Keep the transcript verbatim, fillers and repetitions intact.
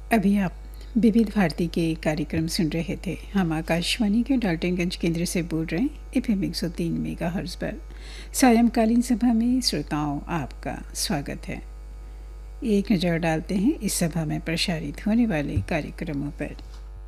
अभी आप विविध भारती के कार्यक्रम सुन रहे थे। हम आकाशवाणी के डाल्टनगंज केंद्र से बोल रहे हैं एफ एम एक सौ तीन मेगा हर्ट्ज पर। सायंकालीन सभा में श्रोताओं आपका स्वागत है। एक नज़र डालते हैं इस सभा में प्रसारित होने वाले कार्यक्रमों पर।